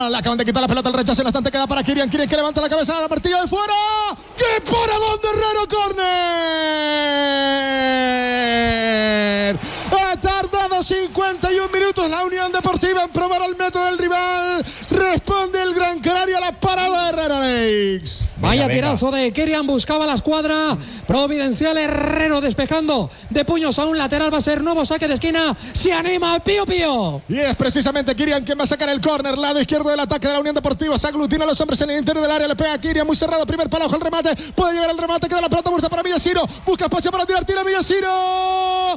Le acaban de quitar la pelota, el rechazo en bastante queda para Kyrian. Kyrian que levanta la cabeza, la partida de fuera. ¡Que para dónde Herrero! ¡Córner! Ha tardado 51 minutos la Unión Deportiva en probar al método del rival. Responde el Gran Canaria a la parada de Herrera, Alex. Vaya tirazo de Kyrian, buscaba la escuadra providencial. Herrero despejando de puños a un lateral. Va a ser nuevo saque de esquina. Se anima Pío Pío. Y es precisamente Kyrian quien va a sacar el córner. Lado izquierdo del ataque de la Unión Deportiva. Se aglutina a los hombres en el interior del área. Le pega a Kyrian muy cerrado. Primer palo, ojo el remate. Puede llegar el remate. Queda la pelota muerta para Villasiro. Busca espacio para tirar. Tira Villasiro.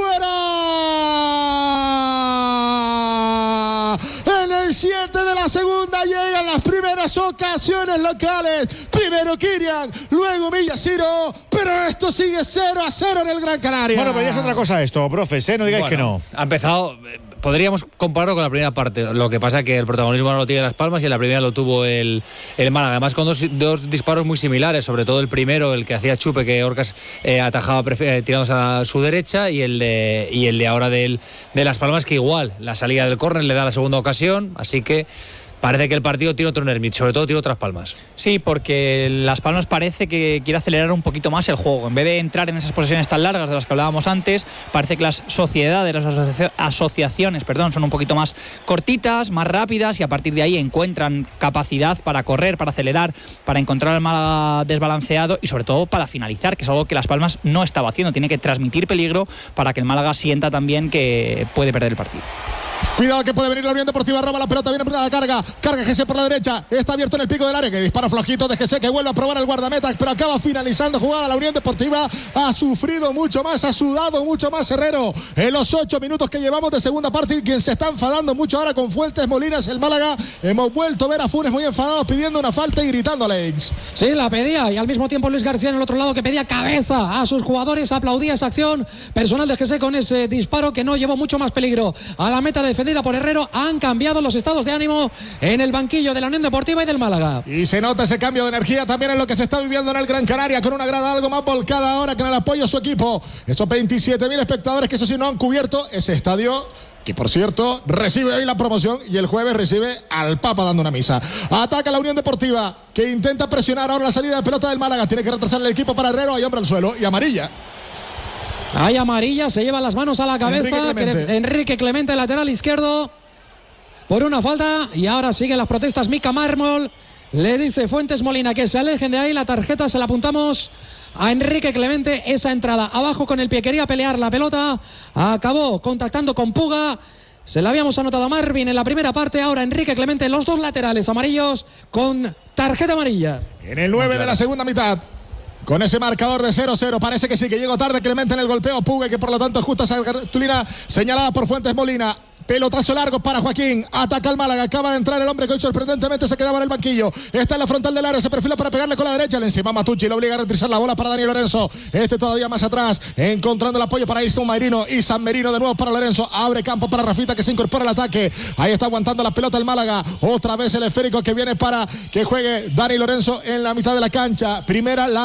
¡Fuera! En el 7 de la segunda llegan las primeras ocasiones locales. Primero Kyrian, luego Villasiro, pero esto sigue 0-0 en el Gran Canaria. Bueno, pero ya es otra cosa esto, profes, ¿eh? No digáis que no. Ha empezado, podríamos compararlo con la primera parte. Lo que pasa es que el protagonismo no lo tiene Las Palmas y en la primera lo tuvo el Málaga. Además con dos disparos muy similares, sobre todo el primero, el que hacía Chupe, que Orcas atajaba tirándose a su derecha, y el de ahora de Las Palmas, que igual la salida del córner le da la segunda ocasión, así que parece que el partido tiene otro nervio, sobre todo tiene otras Palmas. Sí, porque Las Palmas parece que quiere acelerar un poquito más el juego. En vez de entrar en esas posesiones tan largas de las que hablábamos antes, parece que las sociedades, las asociaciones, son un poquito más cortitas, más rápidas, y a partir de ahí encuentran capacidad para correr, para acelerar, para encontrar al Málaga desbalanceado y sobre todo para finalizar, que es algo que Las Palmas no estaba haciendo. Tiene que transmitir peligro para que el Málaga sienta también que puede perder el partido. Cuidado que puede venir la Unión Deportiva, roba la pelota, viene la carga GC por la derecha, está abierto en el pico del área, que dispara flojito de GC, que vuelve a probar el guardameta, pero acaba finalizando jugada. La Unión Deportiva ha sufrido mucho más, ha sudado mucho más Herrero en los 8 minutos que llevamos de segunda parte, y quien se está enfadando mucho ahora con Fuentes Molina es el Málaga. Hemos vuelto a ver a Funes muy enfadados pidiendo una falta y gritando, Alex. Sí, la pedía, y al mismo tiempo Luis García en el otro lado, que pedía cabeza a sus jugadores. Aplaudía esa acción personal de GC con ese disparo que no llevó mucho más peligro a la meta defendida por Herrero. Han cambiado los estados de ánimo en el banquillo de la Unión Deportiva y del Málaga. Y se nota ese cambio de energía también en lo que se está viviendo en el Gran Canaria, con una grada algo más volcada ahora que en el apoyo a su equipo. Esos 27.000 espectadores que eso sí no han cubierto ese estadio, que por cierto recibe hoy la promoción y el jueves recibe al Papa dando una misa. Ataca la Unión Deportiva, que intenta presionar ahora la salida de pelota del Málaga. Tiene que retrasar el equipo para Herrero. Hay hombre al suelo y amarilla. Hay amarilla, se lleva las manos a la cabeza Enrique Clemente, lateral izquierdo, por una falta. Y ahora siguen las protestas. Mica Mármol le dice Fuentes Molina que se alejen de ahí. La tarjeta se la apuntamos a Enrique Clemente. Esa entrada abajo con el pie, quería pelear la pelota, acabó contactando con Puga. Se la habíamos anotado a Marvin en la primera parte. Ahora Enrique Clemente, los dos laterales amarillos con tarjeta amarilla. En el 9 de la segunda mitad, con ese marcador de 0-0, parece que sí, que llegó tarde Clemente en el golpeo. Puga, que por lo tanto ajusta esa cartulina señalada por Fuentes Molina. Pelotazo largo para Joaquín. Ataca al Málaga. Acaba de entrar el hombre que hoy sorprendentemente se quedaba en el banquillo. Está en la frontal del área. Se perfila para pegarle con la derecha. Le encima Matucci. Lo obliga a retrasar la bola para Dani Lorenzo. Todavía más atrás. Encontrando el apoyo para San Merino. Y San Merino de nuevo para Lorenzo. Abre campo para Rafita, que se incorpora al ataque. Ahí está aguantando la pelota el Málaga. Otra vez el esférico que viene para que juegue Dani Lorenzo en la mitad de la cancha. Primera la